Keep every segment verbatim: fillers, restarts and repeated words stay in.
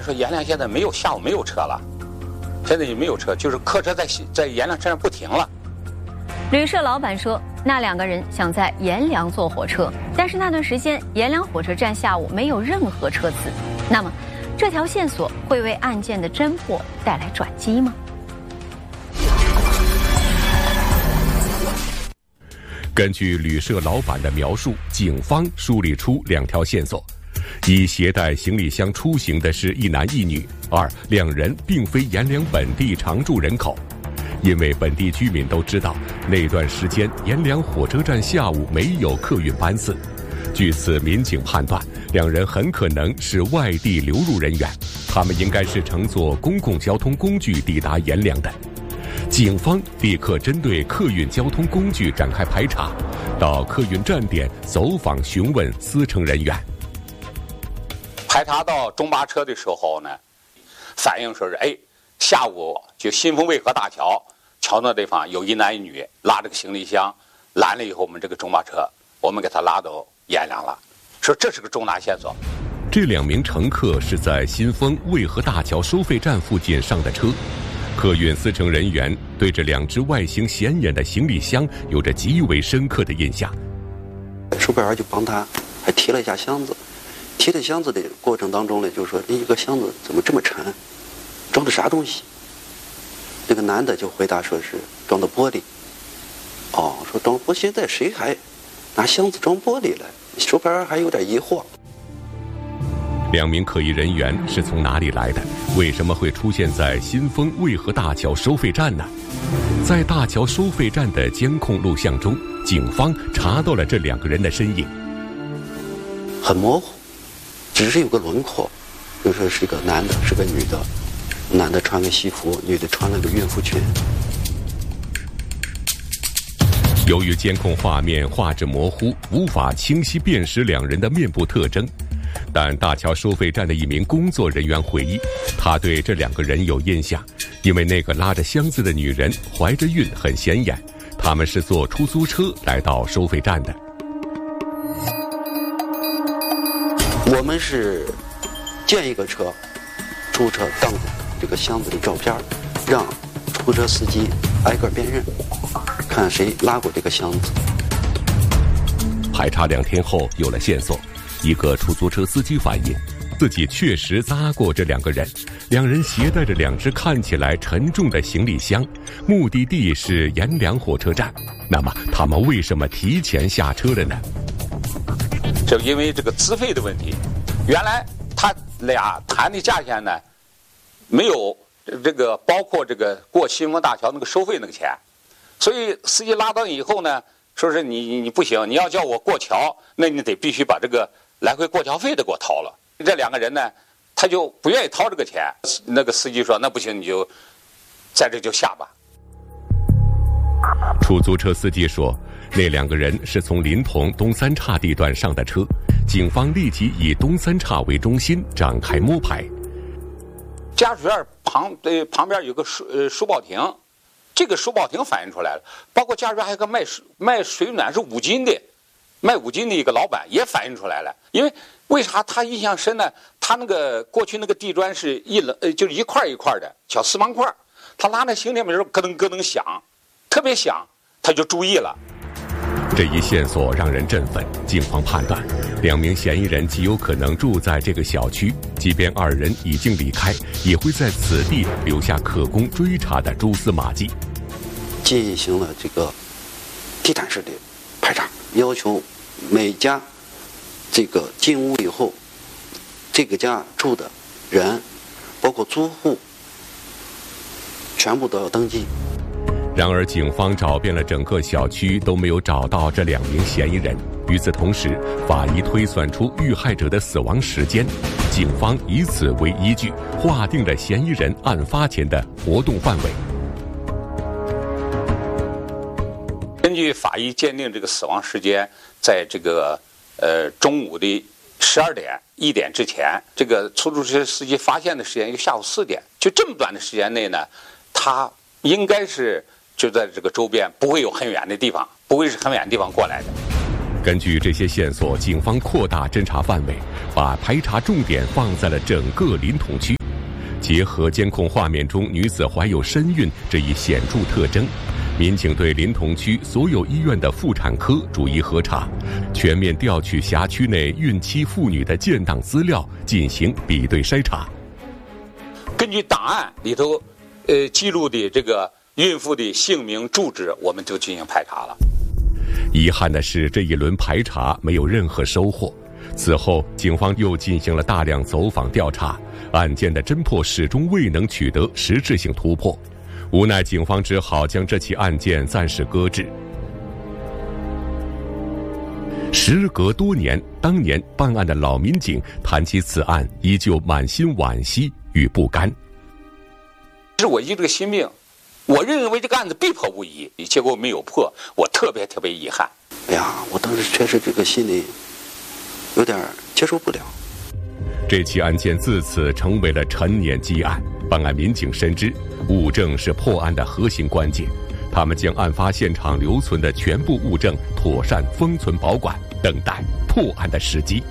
说阎良现在没有下午没有车了，现在也没有车，就是客车在在阎良车上不停了。 旅社老板说，那两个人想在阎良坐火车，但是那段时间阎良火车站下午没有任何车次。那么，这条线索会为案件的侦破带来转机吗？ 根据旅社老板的描述，警方梳理出两条线索：一，携带行李箱出行的是一男一女；二，两人并非阎良本地常住人口。因为本地居民都知道，那段时间阎良火车站下午没有客运班次。据此，民警判断，两人很可能是外地流入人员，他们应该是乘坐公共交通工具抵达阎良的。警方立刻针对客运交通工具展开排查，到客运站点走访询问司乘人员。 排查到中巴车的时候呢，反映说是哎，下午就新丰渭河大桥桥那地方有一男一女拉着个行李箱，拦了以后我们这个中巴车，我们给他拉到阎良了，说这是个重大线索。 这两名乘客是在新丰渭河大桥收费站附近上的车。客运司乘人员对这两只外形显眼的行李箱有着极为深刻的印象。 售票员就帮他还提了一下箱子，提着箱子的过程当中呢，就说一个箱子怎么这么沉，装的啥东西？那个男的就回答说是装的玻璃。哦，说装玻，现在谁还拿箱子装玻璃来？售票员还有点疑惑。 两名可疑人员是从哪里来的？为什么会出现在新丰渭河大桥收费站呢？在大桥收费站的监控录像中，警方查到了这两个人的身影， 很模糊，只是有个轮廓，就说是个男的，是个女的，男的穿个西服，女的穿了个孕妇裙。 由于监控画面画质模糊，无法清晰辨识两人的面部特征。但大桥收费站的一名工作人员回忆，他对这两个人有印象，因为那个拉着箱子的女人怀着孕很显眼，他们是坐出租车来到收费站的。 我们是见一个车，出租车当着这个箱子的照片，让出租车司机挨个辨认，看谁拉过这个箱子。 排查两天后有了线索，一个出租车司机反映，自己确实拉过这两个人，两人携带着两只看起来沉重的行李箱，目的地是阎良火车站。那么他们为什么提前下车了呢？ 就因为这个资费的问题，原来他俩谈的价钱呢，没有这个包括这个过新丰大桥那个收费那个钱，所以司机拉到以后呢，说是你你不行，你要叫我过桥，那你得必须把这个来回过桥费得给我掏了。这两个人呢，他就不愿意掏这个钱。那个司机说：“那不行，你就在这就下吧。” 出租车司机说，那两个人是从临潼东三岔地段上的车，警方立即以东三岔为中心展开摸排。 家属院旁呃旁边有个书呃书报亭。这个书报亭反映出来了，包括家属院还有个卖水卖水暖是五金的，卖五金的一个老板也反映出来了。因为为啥他印象深呢？他那个过去那个地砖是一冷呃就是一块一块的小四方块，他拉那行李的时候咯噔咯噔响，特别响，他就注意了。 这一线索让人振奋，警方判断两名嫌疑人极有可能住在这个小区，即便二人已经离开，也会在此地留下可供追查的蛛丝马迹。 进行了这个地毯式的排查，要求每家这个进屋以后，这个家住的人，包括租户，全部都要登记。 然而警方找遍了整个小区都没有找到这两名嫌疑人。与此同时，法医推算出遇害者的死亡时间，警方以此为依据划定了嫌疑人案发前的活动范围。 根据法医鉴定，这个死亡时间在这个呃中午的十二点一点之前，这个出租车司机发现的时间就下午四点，就这么短的时间内呢，他应该是就在这个周边，不会有很远的地方，不会是很远的地方过来的。 根据这些线索，警方扩大侦查范围，把排查重点放在了整个临潼区。结合监控画面中女子怀有身孕这一显著特征，民警对临潼区所有医院的妇产科逐一核查，全面调取辖区内孕期妇女的建档资料进行比对筛查。 根据档案里头，呃，记录的这个孕妇的姓名、住址，我们就进行排查了。 遗憾的是，这一轮排查没有任何收获。此后，警方又进行了大量走访调查，案件的侦破始终未能取得实质性突破。无奈，警方只好将这起案件暂时搁置。时隔多年，当年办案的老民警谈起此案，依旧满心惋惜与不甘。 是我一这个心病，我认为这个案子必破无疑，结果没有破，我特别特别遗憾。 哎呀，我当时确实这个心里有点接受不了。 这起案件自此成为了陈年积案，办案民警深知物证是破案的核心关键，他们将案发现场留存的全部物证妥善封存保管，等待破案的时机。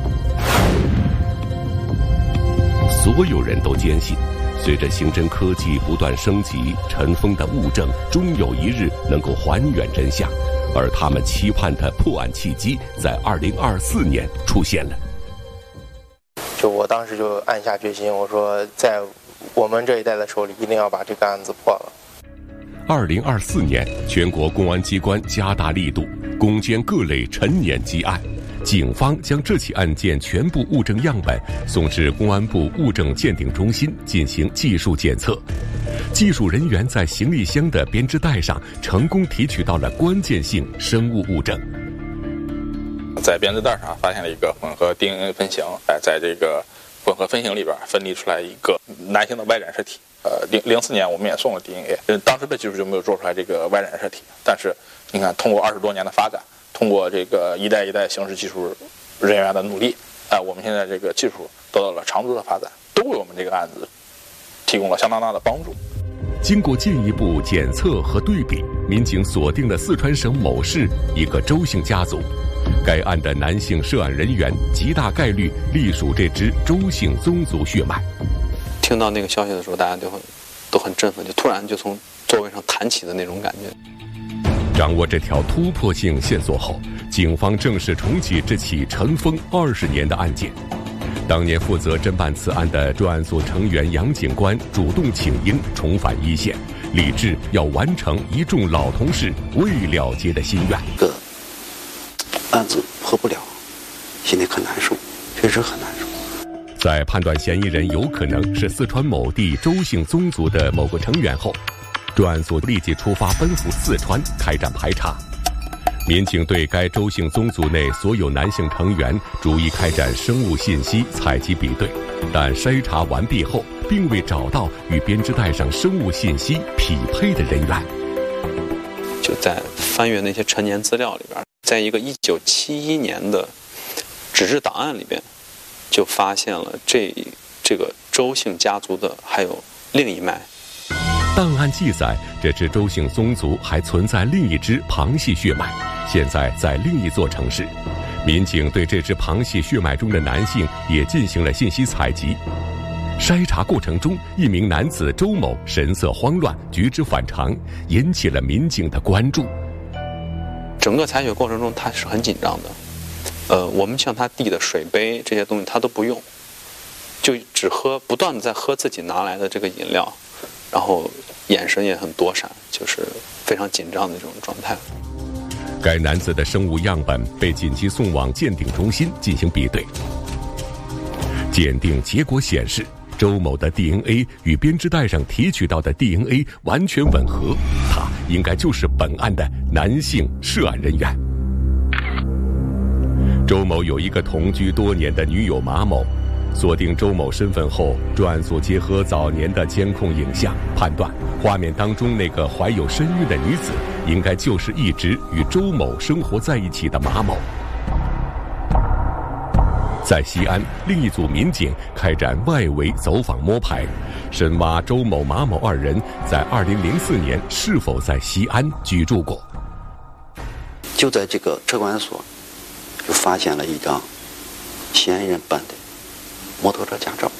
所有人都坚信，随着刑侦科技不断升级，尘封的物证终有一日能够还原真相，而他们期盼的破案契机在二零二四年出现了。 就我当时就暗下决心，我说在我们这一代的手里，一定要把这个案子破了。 二零二四年，全国公安机关加大力度攻坚各类陈年积案，警方将这起案件全部物证样本送至公安部物证鉴定中心进行技术检测。技术人员在行李箱的编织袋上成功提取到了关键性生物物证。 在编织袋上发现了一个混合 D N A 分型，哎，在这个混合分型里边分离出来一个男性的 Y 染色体。呃，零零四年我们也送了 D N A， 当时的技术就没有做出来这个 Y 染色体，但是你看，通过二十多年的发展，通过这个一代一代刑事技术人员的努力，哎、呃，我们现在这个技术得到了长足的发展，都为我们这个案子提供了相当大的帮助。 经过进一步检测和对比，民警锁定了四川省某市一个周姓家族。该案的男性涉案人员极大概率隶属这支周姓宗族血脉。 听到那个消息的时候，大家就很都很振奋，就突然就从座位上弹起的那种感觉。 掌握这条突破性线索后，警方正式重启这起尘封二十年的案件。当年负责侦办此案的专案组成员杨警官主动请缨重返一线，立志要完成一众老同事未了结的心愿。 这个案子破不了，心里很难受，确实很难受。 在判断嫌疑人有可能是四川某地周姓宗族的某个成员后，专案组立即出发奔赴四川开展排查。民警对该周姓宗族内所有男性成员逐一开展生物信息采集比对，但筛查完毕后并未找到与编织袋上生物信息匹配的人员。 就在翻阅那些陈年资料里边，在一个一九七一年的纸质档案里边，就发现了这这个周姓家族的还有另一脉。 档案记载，这支周姓宗族还存在另一支旁系血脉，现在在另一座城市。民警对这支旁系血脉中的男性也进行了信息采集。筛查过程中，一名男子周某神色慌乱，举止反常，引起了民警的关注。 整个采血过程中，他是很紧张的。呃，我们向他递的水杯这些东西他都不用，就只喝，不断的在喝自己拿来的这个饮料，然后眼神也很躲闪，就是非常紧张的这种状态。 该男子的生物样本被紧急送往鉴定中心进行比对。鉴定结果显示，周某的 D N A 与编织袋上提取到的 D N A 完全吻合，他应该就是本案的男性涉案人员。周某有一个同居多年的女友马某。锁定周某身份后，专案组结合早年的监控影像，判断画面当中那个怀有身孕的女子，应该就是一直与周某生活在一起的马某。在西安，另一组民警开展外围走访摸排，深挖周某、马某二人在二零零四年是否在西安居住过。 就在这个车管所就发现了一张嫌疑人办的摩托车驾照。